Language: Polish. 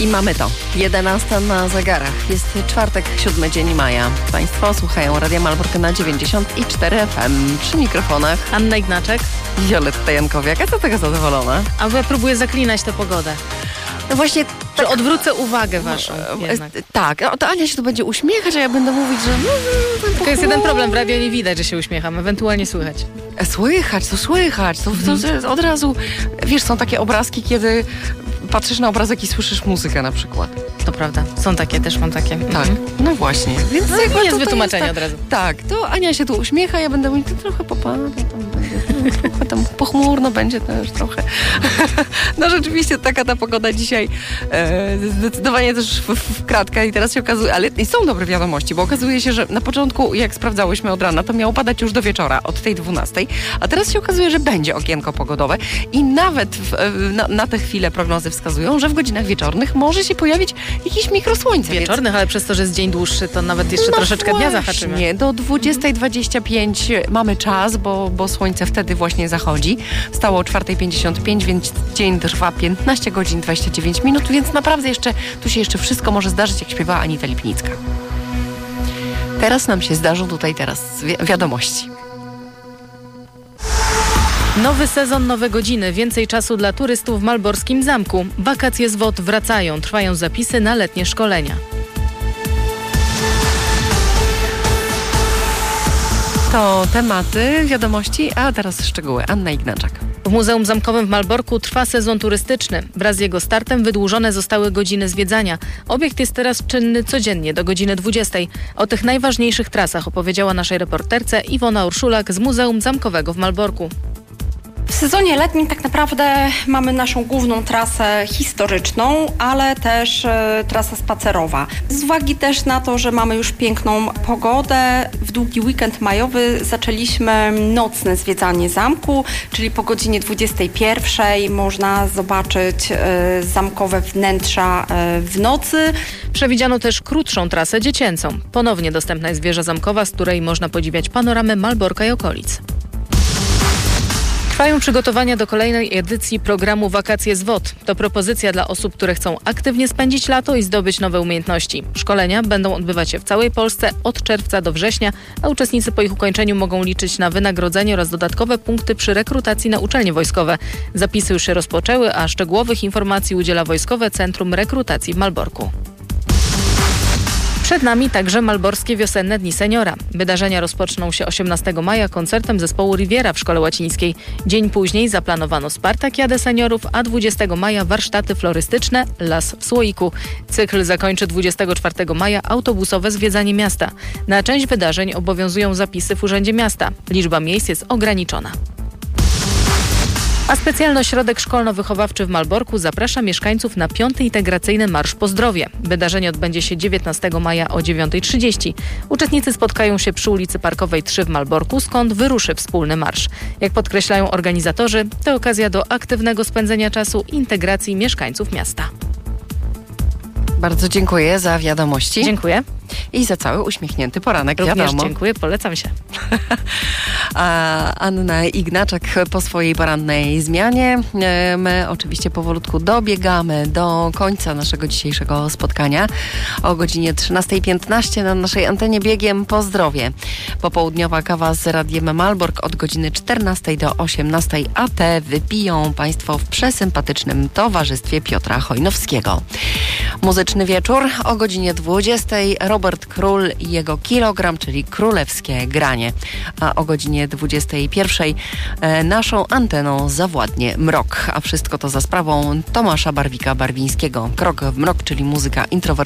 I mamy to. 11 na zegarach. Jest czwartek, 7 dzień maja. Państwo słuchają Radia Malbork na 94 FM. Przy mikrofonach Anna Ignaczek. Joletta Jankowiak. A co taka zadowolona? A ja próbuję zaklinać tę pogodę. No właśnie... Że odwrócę uwagę waszą jednak. Tak, to Ania się tu będzie uśmiechać, a ja będę mówić, że... Tylko jest jeden problem, w radio nie widać, że się uśmiecham, ewentualnie słychać. Słychać. To od razu... Wiesz, są takie obrazki, kiedy patrzysz na obrazek i słyszysz muzykę na przykład. To prawda, są takie, też mam takie. Tak, no właśnie. Więc no, jest wytłumaczenie od razu. Tak, to Ania się tu uśmiecha, ja będę mówić, to trochę popada, trochę tam pochmurno będzie też trochę. No rzeczywiście taka ta pogoda dzisiaj zdecydowanie też w kratkę i teraz się okazuje, ale i są dobre wiadomości, bo okazuje się, że na początku, jak sprawdzałyśmy od rana, to miało padać już do wieczora, od tej 12, a teraz się okazuje, że będzie okienko pogodowe i nawet na tę chwilę prognozy wskazują, że w godzinach wieczornych może się pojawić jakieś mikrosłońce. Wieczornych, ale przez to, że jest dzień dłuższy, to nawet jeszcze troszeczkę dnia zahaczymy. Nie, do 20:25 mamy czas, bo słońce wtedy właśnie zachodzi. Stało o 4:55, więc dzień trwa 15 godzin 29 minut, więc naprawdę tu się jeszcze wszystko może zdarzyć, jak śpiewała Anita Lipnicka. Teraz nam się zdarzą wiadomości. Nowy sezon, nowe godziny, więcej czasu dla turystów w malborskim zamku. Wakacje z WOT wracają, trwają zapisy na letnie szkolenia. To tematy, wiadomości, a teraz szczegóły. Anna Ignaczak. W Muzeum Zamkowym w Malborku trwa sezon turystyczny. Wraz z jego startem wydłużone zostały godziny zwiedzania. Obiekt jest teraz czynny codziennie do godziny 20. O tych najważniejszych trasach opowiedziała naszej reporterce Iwona Urszulak z Muzeum Zamkowego w Malborku. W sezonie letnim tak naprawdę mamy naszą główną trasę historyczną, ale też trasa spacerowa. Z uwagi też na to, że mamy już piękną pogodę, w długi weekend majowy zaczęliśmy nocne zwiedzanie zamku, czyli po godzinie 21 można zobaczyć zamkowe wnętrza w nocy. Przewidziano też krótszą trasę dziecięcą. Ponownie dostępna jest wieża zamkowa, z której można podziwiać panoramę Malborka i okolic. Trwają przygotowania do kolejnej edycji programu Wakacje z WOT. To propozycja dla osób, które chcą aktywnie spędzić lato i zdobyć nowe umiejętności. Szkolenia będą odbywać się w całej Polsce od czerwca do września, a uczestnicy po ich ukończeniu mogą liczyć na wynagrodzenie oraz dodatkowe punkty przy rekrutacji na uczelnie wojskowe. Zapisy już się rozpoczęły, a szczegółowych informacji udziela Wojskowe Centrum Rekrutacji w Malborku. Przed nami także malborskie wiosenne Dni Seniora. Wydarzenia rozpoczną się 18 maja koncertem zespołu Riviera w Szkole Łacińskiej. Dzień później zaplanowano Spartakiadę seniorów, a 20 maja warsztaty florystyczne Las w Słoiku. Cykl zakończy 24 maja autobusowe zwiedzanie miasta. Na część wydarzeń obowiązują zapisy w Urzędzie Miasta. Liczba miejsc jest ograniczona. A specjalny ośrodek szkolno-wychowawczy w Malborku zaprasza mieszkańców na 5. integracyjny Marsz po Zdrowie. Wydarzenie odbędzie się 19 maja o 9:30. Uczestnicy spotkają się przy ulicy Parkowej 3 w Malborku, skąd wyruszy wspólny marsz. Jak podkreślają organizatorzy, to okazja do aktywnego spędzenia czasu i integracji mieszkańców miasta. Bardzo dziękuję za wiadomości. Dziękuję. I za cały uśmiechnięty poranek, Również wiadomo. dziękuję, polecam się. A Anna Ignaczak po swojej porannej zmianie. My oczywiście powolutku dobiegamy do końca naszego dzisiejszego spotkania. O godzinie 13:15 na naszej antenie biegiem po zdrowie. Popołudniowa kawa z Radiem Malbork od godziny 14 do 18, a te wypiją Państwo w przesympatycznym towarzystwie Piotra Chojnowskiego. Muzyczny wieczór o godzinie 20. Robert Król i jego kilogram, czyli królewskie granie. A o godzinie 21 naszą anteną zawładnie mrok. A wszystko to za sprawą Tomasza Barwika-Barwińskiego. Krok w mrok, czyli muzyka introwertybilna.